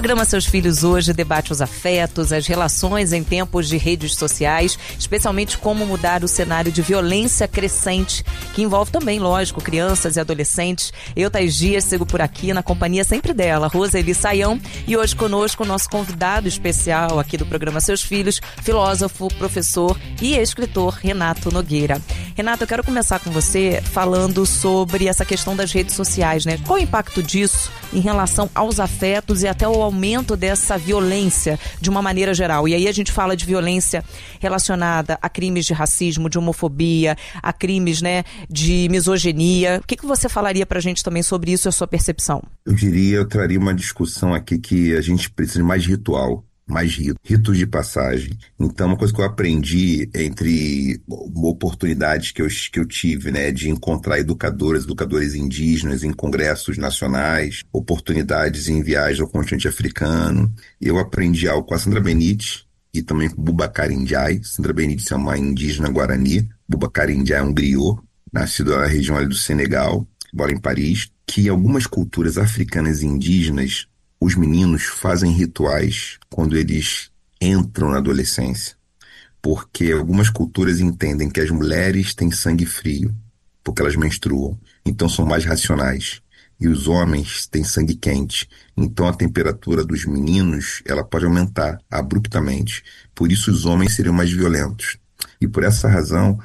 programa Seus Filhos hoje debate os afetos, as relações em tempos de redes sociais, especialmente como mudar o cenário de violência crescente, que envolve também, lógico, crianças e adolescentes. Eu, Thaís Dias, sigo por aqui na companhia sempre dela, Roseli Saião, e hoje conosco o nosso convidado especial aqui do programa Seus Filhos, filósofo, professor e escritor Renato Nogueira. Renato, eu quero começar com você falando sobre essa questão das redes sociais, né? Qual o impacto disso em relação aos afetos e até o aumento dessa violência de uma maneira geral? E aí a gente fala de violência relacionada a crimes de racismo, de homofobia, a crimes, né, de misoginia. O que você falaria pra gente também sobre isso e a sua percepção? Eu traria uma discussão aqui que a gente precisa de mais ritual. Mais ritos de passagem. Então, uma coisa que eu aprendi entre oportunidades que eu tive, né, de encontrar educadores indígenas em congressos nacionais, oportunidades em viagens ao continente africano, eu aprendi algo com a Sandra Benite e também com Boubacar Ndiaye. Sandra Benite é uma indígena guarani, Boubacar Ndiaye é um griot, nascido na região ali do Senegal, mora em Paris, que algumas culturas africanas e indígenas, os meninos fazem rituais quando eles entram na adolescência, porque algumas culturas entendem que as mulheres têm sangue frio, porque elas menstruam, então são mais racionais, e os homens têm sangue quente, então a temperatura dos meninos ela pode aumentar abruptamente, por isso os homens seriam mais violentos. E por essa razão,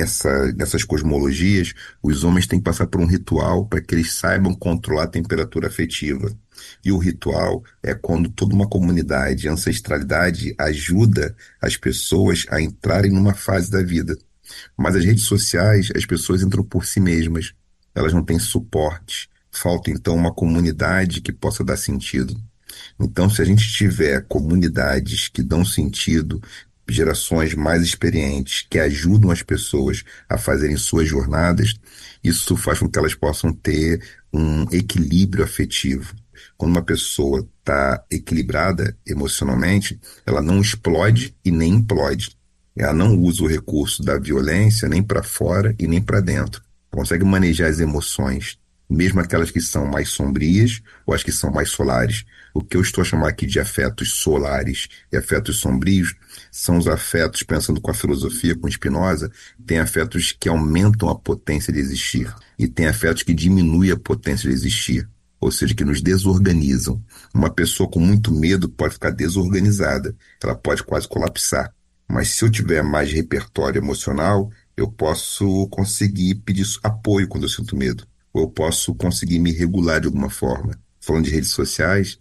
nessas cosmologias, os homens têm que passar por um ritual para que eles saibam controlar a temperatura afetiva. E o ritual é quando toda uma comunidade, a ancestralidade, ajuda as pessoas a entrarem numa fase da vida. Mas as redes sociais, as pessoas entram por si mesmas. Elas não têm suporte. Falta, então, uma comunidade que possa dar sentido. Então, se a gente tiver comunidades que dão sentido, gerações mais experientes que ajudam as pessoas a fazerem suas jornadas, isso faz com que elas possam ter um equilíbrio afetivo. Quando uma pessoa está equilibrada emocionalmente, ela não explode e nem implode. Ela não usa o recurso da violência nem para fora e nem para dentro. Consegue manejar as emoções, mesmo aquelas que são mais sombrias ou as que são mais solares. O que eu estou a chamar aqui de afetos solares e afetos sombrios são os afetos, pensando com a filosofia, com Spinoza, tem afetos que aumentam a potência de existir e tem afetos que diminuem a potência de existir, ou seja, que nos desorganizam. Uma pessoa com muito medo pode ficar desorganizada, ela pode quase colapsar. Mas se eu tiver mais repertório emocional, eu posso conseguir pedir apoio quando eu sinto medo, ou eu posso conseguir me regular de alguma forma. Falando de redes sociais,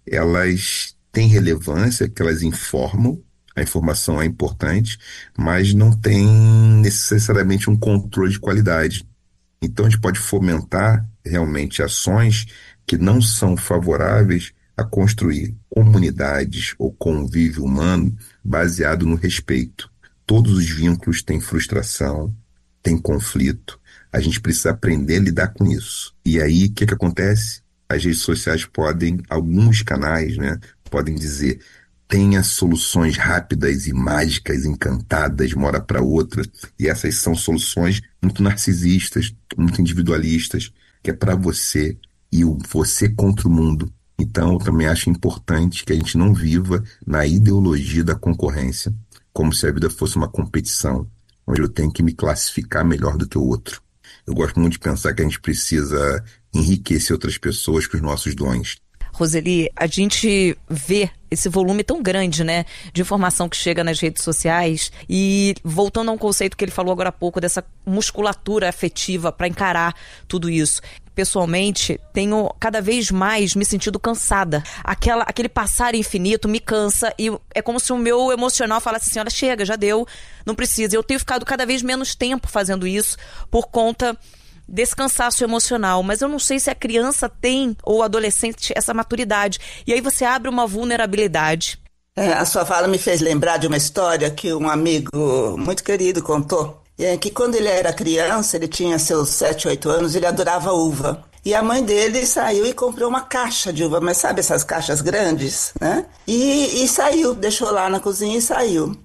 elas têm relevância, que elas informam, a informação é importante, mas não tem necessariamente um controle de qualidade. Então a gente pode fomentar realmente ações que não são favoráveis a construir comunidades ou convívio humano baseado no respeito. Todos os vínculos têm frustração, têm conflito. A gente precisa aprender a lidar com isso. E aí, o que acontece? As redes sociais alguns canais, né, podem dizer, tenha soluções rápidas e mágicas, encantadas, de uma hora para outra. E essas são soluções muito narcisistas, muito individualistas, que é para você e você contra o mundo. Então, eu também acho importante que a gente não viva na ideologia da concorrência, como se a vida fosse uma competição, onde eu tenho que me classificar melhor do que o outro. Eu gosto muito de pensar que a gente precisa enriquecer outras pessoas com os nossos dons. Roseli, a gente vê esse volume tão grande, né, de informação que chega nas redes sociais e voltando a um conceito que ele falou agora há pouco, dessa musculatura afetiva para encarar tudo isso. Pessoalmente, tenho cada vez mais me sentido cansada. Aquele passar infinito me cansa e é como se o meu emocional falasse assim, olha, chega, já deu, não precisa. Eu tenho ficado cada vez menos tempo fazendo isso por conta desse cansaço emocional, mas eu não sei se a criança tem, ou o adolescente, essa maturidade. E aí você abre uma vulnerabilidade. A sua fala me fez lembrar de uma história que um amigo muito querido contou. Que quando ele era criança, ele tinha seus 7, 8 anos, ele adorava uva. E a mãe dele saiu e comprou uma caixa de uva, mas sabe essas caixas grandes, né? E saiu, deixou lá na cozinha e saiu.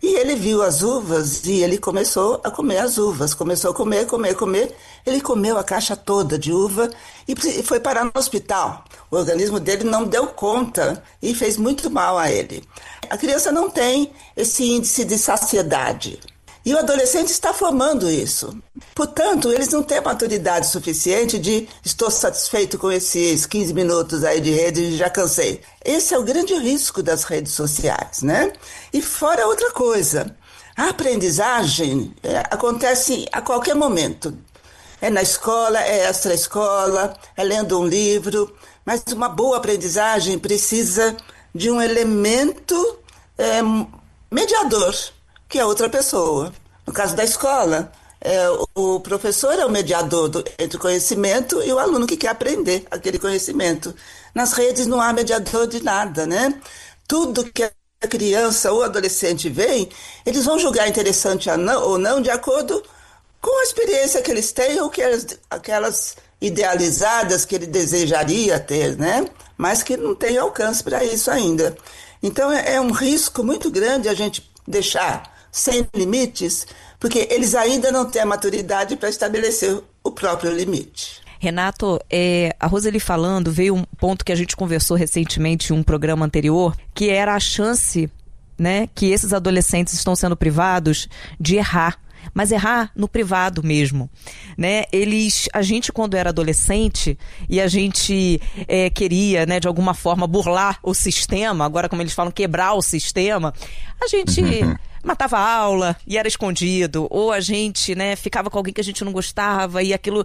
E ele viu as uvas e ele começou a comer as uvas. Começou a comer, comer, comer. Ele comeu a caixa toda de uva e foi parar no hospital. O organismo dele não deu conta e fez muito mal a ele. A criança não tem esse índice de saciedade. E o adolescente está formando isso. Portanto, eles não têm maturidade suficiente de estou satisfeito com esses 15 minutos aí de rede e já cansei. Esse é o grande risco das redes sociais, né? E fora outra coisa, a aprendizagem acontece a qualquer momento. É na escola, é extra-escola, é lendo um livro, mas uma boa aprendizagem precisa de um elemento mediador, que é outra pessoa. No caso da escola, o professor é o mediador entre o conhecimento e o aluno que quer aprender aquele conhecimento. Nas redes não há mediador de nada, né? Tudo que a criança ou adolescente vê, eles vão julgar interessante ou não de acordo com a experiência que eles têm ou que aquelas idealizadas que ele desejaria ter, né? Mas que não tem alcance para isso ainda. Então é um risco muito grande a gente deixar sem limites, porque eles ainda não têm a maturidade para estabelecer o próprio limite. Renato, a Roseli falando, veio um ponto que a gente conversou recentemente em um programa anterior, que era a chance, né, que esses adolescentes estão sendo privados de errar. Mas errar no privado mesmo, né? A gente quando era adolescente e a gente queria, né, de alguma forma burlar o sistema, agora como eles falam, quebrar o sistema, a gente matava a aula e era escondido, ou a gente, né, ficava com alguém que a gente não gostava e aquilo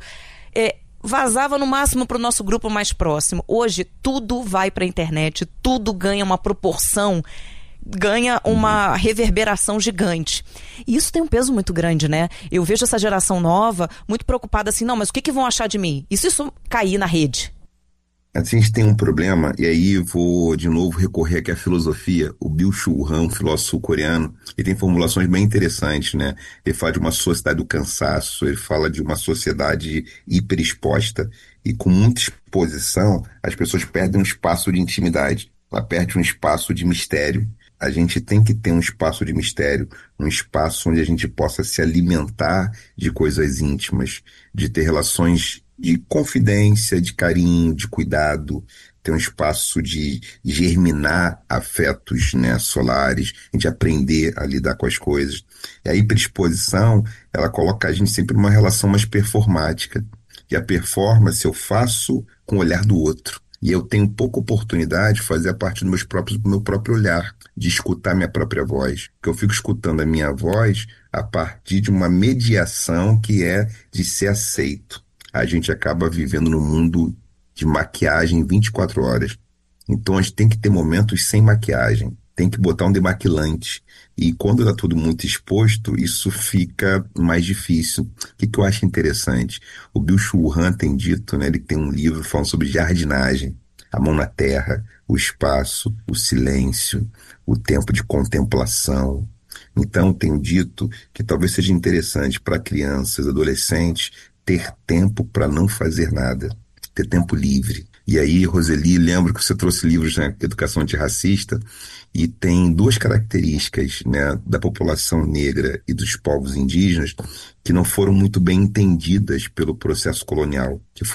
vazava no máximo para o nosso grupo mais próximo. Hoje tudo vai para a internet, tudo ganha uma proporção, ganha uma reverberação gigante. E isso tem um peso muito grande, né? Eu vejo essa geração nova muito preocupada assim, não, mas o que vão achar de mim? E se isso cair na rede? Assim, a gente tem um problema, e aí vou de novo recorrer aqui à filosofia. O Byung-Chul Han, um filósofo coreano, ele tem formulações bem interessantes, né? Ele fala de uma sociedade do cansaço, ele fala de uma sociedade hiperexposta, e com muita exposição, as pessoas perdem um espaço de intimidade, ela perde um espaço de mistério. A gente tem que ter um espaço de mistério, um espaço onde a gente possa se alimentar de coisas íntimas, de ter relações de confidência, de carinho, de cuidado, ter um espaço de germinar afetos, né, solares, a gente aprender a lidar com as coisas. E a hiperexposição, ela coloca a gente sempre numa relação mais performática. E a performance eu faço com o olhar do outro. E eu tenho pouca oportunidade de fazer a partir do meu próprio olhar, de escutar minha própria voz. Porque eu fico escutando a minha voz a partir de uma mediação que é de ser aceito. A gente acaba vivendo num mundo de maquiagem 24 horas. Então a gente tem que ter momentos sem maquiagem. Tem que botar um demaquilante. E quando está tudo muito exposto, isso fica mais difícil. O que eu acho interessante? O Byung-Chul Han tem dito, né, ele tem um livro falando sobre jardinagem, a mão na terra, o espaço, o silêncio, o tempo de contemplação. Então, tenho dito que talvez seja interessante para crianças, adolescentes, ter tempo para não fazer nada, ter tempo livre. E aí, Roseli, lembro que você trouxe livros, né, Educação Antirracista, e tem duas características, né, da população negra e dos povos indígenas que não foram muito bem entendidas pelo processo colonial, que